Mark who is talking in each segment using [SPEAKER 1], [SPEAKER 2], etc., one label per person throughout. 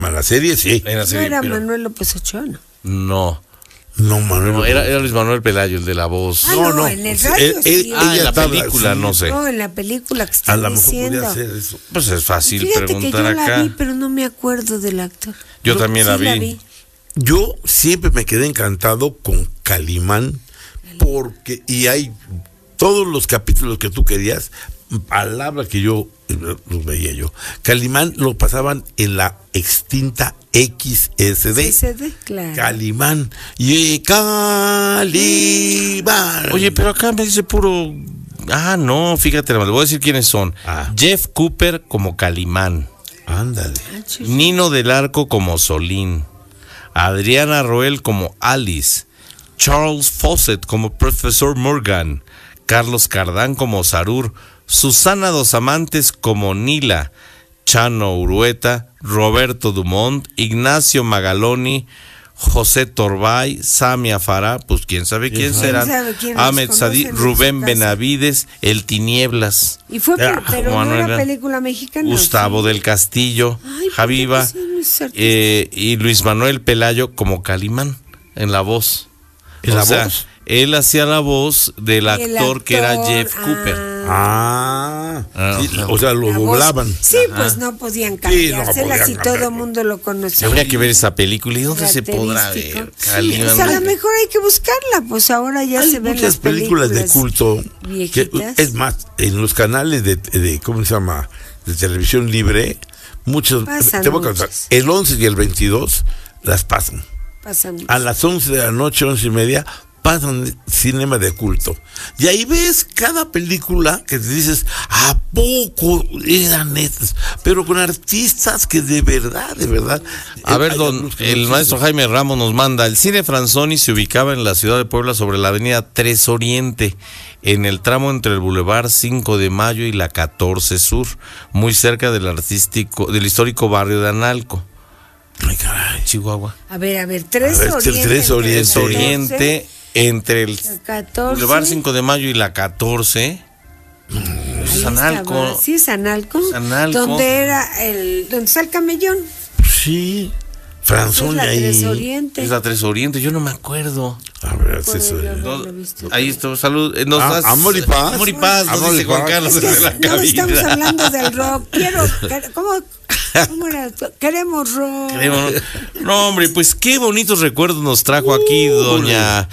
[SPEAKER 1] La serie sí.
[SPEAKER 2] En la serie,
[SPEAKER 3] no era
[SPEAKER 2] pero
[SPEAKER 3] Manuel López Ochoa, ¿no?
[SPEAKER 2] no,
[SPEAKER 1] Manuel.
[SPEAKER 2] era Luis Manuel Pelayo, el de la voz.
[SPEAKER 3] No, en el radio sí.
[SPEAKER 2] En la película, no sé.
[SPEAKER 3] No, en la película que
[SPEAKER 1] A
[SPEAKER 3] están
[SPEAKER 1] lo mejor
[SPEAKER 3] diciendo.
[SPEAKER 1] podría ser eso.
[SPEAKER 2] Pues es fácil
[SPEAKER 3] Fíjate
[SPEAKER 2] preguntar
[SPEAKER 3] que yo
[SPEAKER 2] acá.
[SPEAKER 3] la vi, pero no me acuerdo del actor.
[SPEAKER 2] Yo también la
[SPEAKER 3] Sí
[SPEAKER 2] vi.
[SPEAKER 1] Yo siempre me quedé encantado con Calimán, porque, y hay todos los capítulos que tú querías, palabra que yo los veía yo. Calimán lo pasaban en la extinta XSD.
[SPEAKER 3] XSD, claro.
[SPEAKER 1] Calimán. Y Calimán.
[SPEAKER 2] Oye, pero acá me dice puro... no, fíjate, le voy a decir quiénes son. Jeff Cooper como Calimán.
[SPEAKER 1] Ándale.
[SPEAKER 2] Nino del Arco como Solín. Adriana Roel como Alice. Charles Fawcett como Profesor Morgan. Carlos Cardán como Sarur. Susana Dos Amantes como Nila. Chano Urueta. Roberto Dumont. Ignacio Magaloni. José Torbay, Samia Farah, pues quién sabe quién serán. Ahmed Sadí, Rubén Benavides, El Tinieblas.
[SPEAKER 3] Y fue, pero no era película mexicana.
[SPEAKER 2] Gustavo del Castillo, Javiva, y Luis Manuel Pelayo como Calimán en la voz.
[SPEAKER 1] ¿En la voz?
[SPEAKER 2] Él hacía la voz del actor que era Jeff Cooper.
[SPEAKER 1] Sí, o sea, lo doblaban.
[SPEAKER 3] Sí, pues no podían cambiársela si todo el mundo lo conocía.
[SPEAKER 2] Habría que ver esa película. ¿Y dónde se podrá ver?
[SPEAKER 3] Sí, pues a lo mejor hay que buscarla, pues ahora ya se ven
[SPEAKER 1] muchas
[SPEAKER 3] las películas
[SPEAKER 1] de culto.
[SPEAKER 3] Viejitas.
[SPEAKER 1] Es más, en los canales de ¿cómo se llama? De televisión libre, muchos. Te voy a contar, el 11 y el 22 las pasan. A las 11 de la noche, 11:30, pasan cinema de culto. Y ahí ves cada película que te dices, ¿a poco eran estas? Pero con artistas que de verdad.
[SPEAKER 2] A ver, el maestro Jaime Ramos nos manda, el Cine Franzoni se ubicaba en la ciudad de Puebla sobre la avenida 3 Oriente, en el tramo entre el Boulevard 5 de Mayo y la 14 Sur, muy cerca del histórico barrio de Analco.
[SPEAKER 1] Ay, caray.
[SPEAKER 2] Chihuahua.
[SPEAKER 3] A ver, 3
[SPEAKER 2] Oriente. Entre el 14. Boulevard 5 de Mayo y la 14. Es Analco.
[SPEAKER 3] Sí, es Analco. Donde está el camellón.
[SPEAKER 1] Sí. Franzoni ahí.
[SPEAKER 2] Es la 3 Oriente, yo no me acuerdo.
[SPEAKER 1] A ver, es eso.
[SPEAKER 2] Ahí está, salud.
[SPEAKER 1] Amor y paz.
[SPEAKER 2] Amor y paz, nos dice Juan Carlos.
[SPEAKER 3] No estamos hablando del rock. ¿Cómo era? Queremos rock.
[SPEAKER 2] No, hombre, pues qué bonitos recuerdos nos trajo aquí doña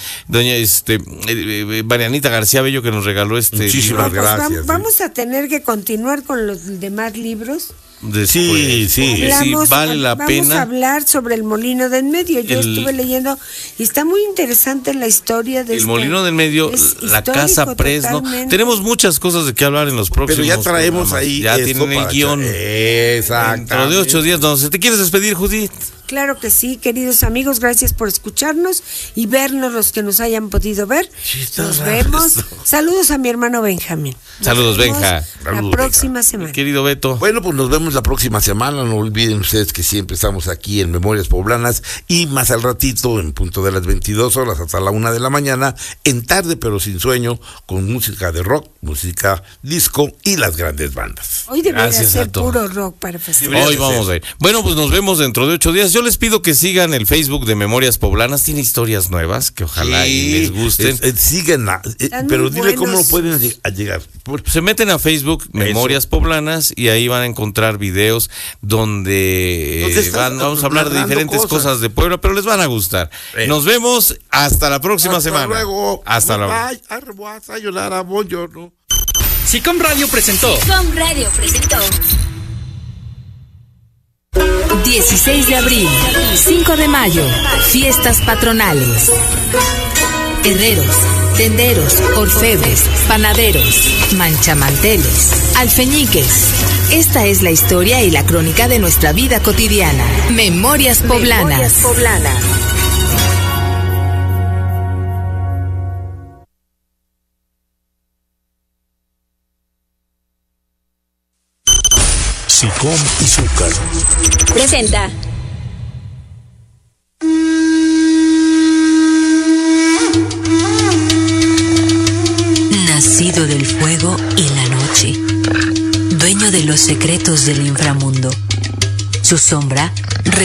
[SPEAKER 2] Marianita García Bello, que nos regaló
[SPEAKER 1] Muchísimas gracias.
[SPEAKER 3] Vamos a tener que continuar con los demás libros.
[SPEAKER 2] Sí, vale la pena.
[SPEAKER 3] Vamos a hablar sobre el Molino del Medio. Yo estuve leyendo y está muy interesante la historia de
[SPEAKER 2] el Molino del Medio, la Casa Presno. Tenemos muchas cosas de qué hablar en los próximos.
[SPEAKER 1] Pero ya traemos
[SPEAKER 2] programas.
[SPEAKER 1] ahí.
[SPEAKER 2] Ya tienen el guión.
[SPEAKER 1] Exacto.
[SPEAKER 2] Dentro de 8 días, ¿no? ¿Te quieres despedir, Judith?
[SPEAKER 3] Claro que sí, queridos amigos, gracias por escucharnos y vernos los que nos hayan podido ver. Nos vemos. Saludos a mi hermano Benjamín.
[SPEAKER 2] Saludos, Benja.
[SPEAKER 3] La próxima semana.
[SPEAKER 2] Querido Beto.
[SPEAKER 1] Bueno, pues nos vemos la próxima semana. No olviden ustedes que siempre estamos aquí en Memorias Poblanas y más al ratito, en punto de las 22 horas hasta la 1 de la mañana, en Tarde pero sin sueño, con música de rock, música disco y las grandes bandas.
[SPEAKER 3] Hoy debería ser puro rock para festejar.
[SPEAKER 2] Hoy vamos a ir. Bueno, pues nos vemos dentro de 8 días. Yo les pido que sigan el Facebook de Memorias Poblanas. Tiene historias nuevas que ojalá y les gusten.
[SPEAKER 1] Síganla, pero dile cómo lo pueden llegar.
[SPEAKER 2] Se meten a Facebook, Memorias Poblanas, y ahí van a encontrar videos donde vamos a hablar de diferentes cosas de Puebla, pero les van a gustar. Nos vemos hasta la próxima semana.
[SPEAKER 1] Luego.
[SPEAKER 2] Hasta luego.
[SPEAKER 4] Sicom Radio presentó.
[SPEAKER 5] 16 de abril, 5 de mayo, fiestas patronales. Herreros, tenderos, orfebres, panaderos, manchamanteles, alfeñiques. Esta es la historia y la crónica de nuestra vida cotidiana. Memorias Poblanas.
[SPEAKER 6] Sicom y Zúcar
[SPEAKER 5] presenta. Nacido del fuego y la noche, dueño de los secretos del inframundo, su sombra